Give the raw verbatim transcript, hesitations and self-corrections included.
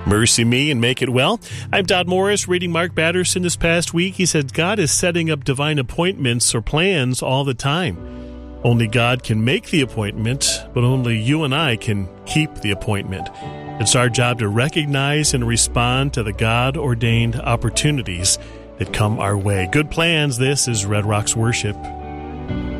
Mercy me and make it well. I'm Todd Morris, reading Mark Batterson this past week. He said, God is setting up divine appointments or plans all the time. Only God can make the appointment, but only you and I can keep the appointment. It's our job to recognize and respond to the God-ordained opportunities that come our way. Good plans. This is Red Rocks Worship.